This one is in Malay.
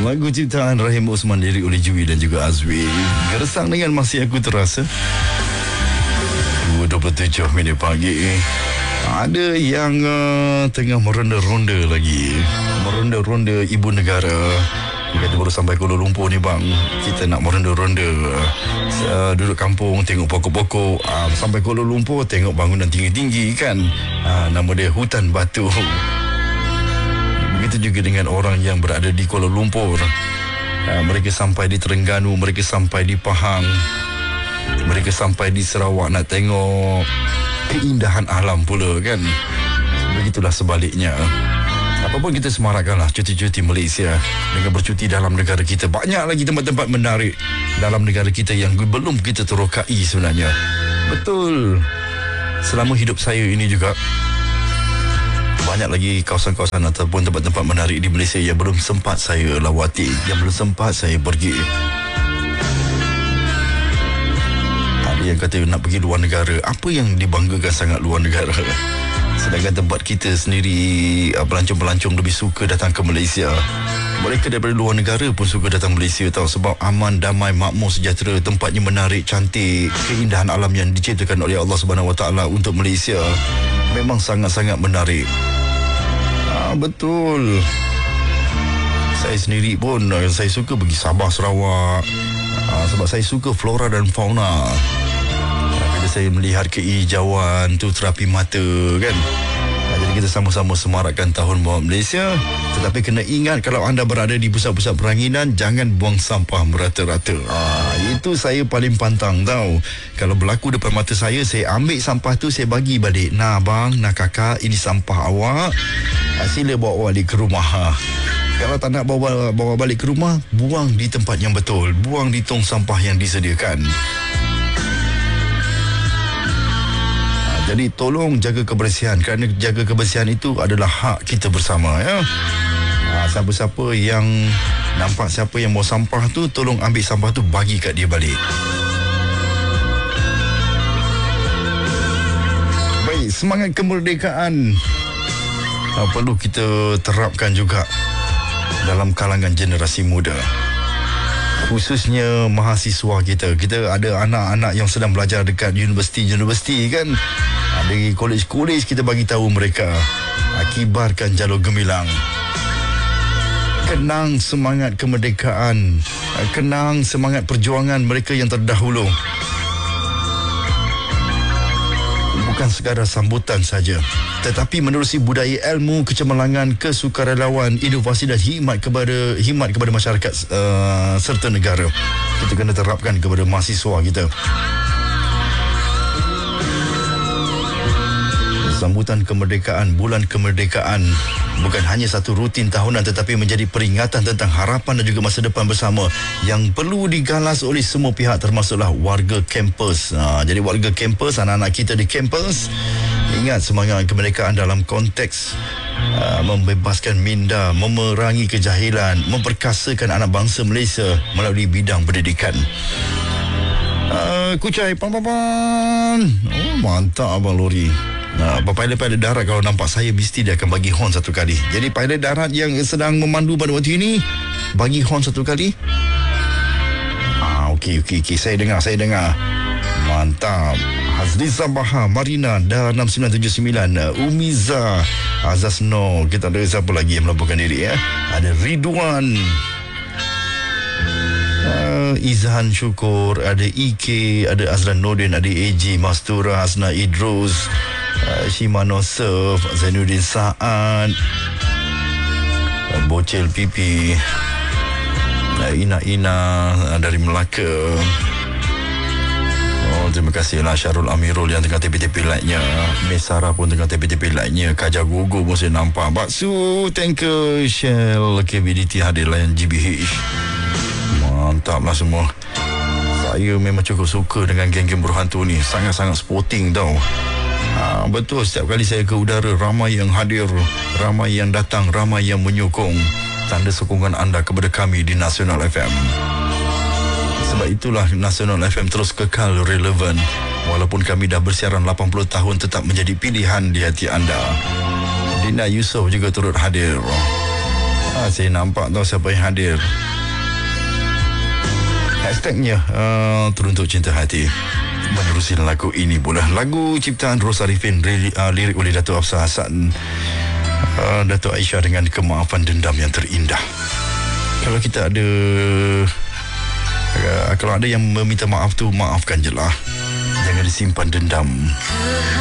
Lagu ciptaan Rahim Osman, lirik oleh Jui dan juga Azwi. Gersang dengan Masih Aku Terasa. 2:27 pagi. Ada yang tengah meronda-ronda lagi. Meronda-ronda ibu negara. Dia kata baru sampai Kuala Lumpur ni bang, kita nak meronda-ronda. Duduk kampung tengok pokok-pokok. Sampai Kuala Lumpur tengok bangunan tinggi-tinggi kan. Nama dia Hutan Batu. Begitu juga dengan orang yang berada di Kuala Lumpur. Mereka sampai di Terengganu, mereka sampai di Pahang, mereka sampai di Sarawak nak tengok keindahan alam pula kan. Begitulah sebaliknya. Apapun kita semarakkanlah cuti-cuti Malaysia dengan bercuti dalam negara kita. Banyak lagi tempat-tempat menarik dalam negara kita yang belum kita terokai sebenarnya. Betul. Selama hidup saya ini juga banyak lagi kawasan-kawasan ataupun tempat-tempat menarik di Malaysia yang belum sempat saya lawati, yang belum sempat saya pergi. Ada yang kata nak pergi luar negara. Apa yang dibanggakan sangat luar negara? Sedangkan tempat kita sendiri, pelancong-pelancong lebih suka datang ke Malaysia. Mereka daripada luar negara pun suka datang Malaysia tahu, sebab aman, damai, makmur, sejahtera, tempatnya menarik, cantik, keindahan alam yang diciptakan oleh Allah Subhanahu Wa Taala untuk Malaysia memang sangat-sangat menarik. Betul. Saya sendiri pun saya suka pergi Sabah, Sarawak, sebab saya suka flora dan fauna. Bila saya melihat kehijauan tu terapi mata kan. Jadi kita sama-sama semarakkan Tahun Bahawa Malaysia. Tetapi kena ingat, kalau anda berada di pusat-pusat peranginan, jangan buang sampah merata-rata. Itu saya paling pantang tahu. Kalau berlaku depan mata saya ambil sampah tu, saya bagi balik. Nah bang, nah kakak, ini sampah awak, sila bawa balik ke rumah. Kalau tak nak bawa balik ke rumah, buang di tempat yang betul, buang di tong sampah yang disediakan. Jadi tolong jaga kebersihan, kerana jaga kebersihan itu adalah hak kita bersama ya. Siapa-siapa yang nampak siapa yang bawa sampah tu, tolong ambil sampah tu, bagi kat dia balik. Baik, semangat kemerdekaan perlu kita terapkan juga dalam kalangan generasi muda, khususnya mahasiswa kita. Kita ada anak-anak yang sedang belajar dekat universiti kan. Di kolej-kolej kita bagi tahu mereka, kibarkan jalur gemilang, kenang semangat kemerdekaan, kenang semangat perjuangan mereka yang terdahulu. Bukan sekadar sambutan saja, tetapi menerusi budaya ilmu, kecemerlangan, kesukarelawan, inovasi dan hikmat kepada masyarakat serta negara. Kita kena terapkan kepada mahasiswa kita. Sambutan kemerdekaan, bulan kemerdekaan bukan hanya satu rutin tahunan, tetapi menjadi peringatan tentang harapan dan juga masa depan bersama yang perlu digalas oleh semua pihak, termasuklah warga kampus. Jadi warga kampus, anak-anak kita di kampus, ingat semangat kemerdekaan dalam konteks membebaskan minda, memerangi kejahilan, memperkasakan anak bangsa Malaysia melalui bidang pendidikan. Kucai, pan. Oh, mantap Abang Lori. Pilot darat kalau nampak saya, mesti dia akan bagi horn satu kali. Jadi pilot darat yang sedang memandu pada waktu ini, bagi horn satu kali. Okey. Saya dengar. Mantap. Hazriza Baha, Marina, Dar 6979, Umiza, Azazno. Kita ada siapa lagi yang melaporkan diri ya? Ada Ridwan, Izhan Syukur, ada IK, ada Azlan Nordin, ada AJ Mastura, Hasna Idrus, Shimano Surf, Zainuddin Sa'ad, Bocel Pipi, Ina dari Melaka. Terima kasihlah Syarul Amirul yang tengah tepi-tepi lightnya. Mesara pun tengah tepi-tepi lightnya. Kajar Gugu pun saya nampak. Baksu, tanker, Shell, KBDT hadir layan GBH. Mantaplah semua. Saya memang cukup suka dengan geng-geng berhantu ni. Sangat-sangat sporting tau. Betul, setiap kali saya ke udara, ramai yang hadir, ramai yang datang, ramai yang menyokong. Tanda sokongan anda kepada kami di Nasional FM. Sebab itulah Nasional FM terus kekal relevan. Walaupun kami dah bersiaran 80 tahun, tetap menjadi pilihan di hati anda. Dina Yusof juga turut hadir. Saya nampak tahu siapa yang hadir. Hashtagnya teruntuk cinta hati. Menerusi lagu ini pula. Lagu ciptaan Ros Arifin, lirik oleh Datuk Hafsah Hassan, Datuk Aisyah dengan kemaafan dendam yang terindah. Kalau kita ada kalau ada yang meminta maaf tu, maafkan je lah. Jangan disimpan dendam.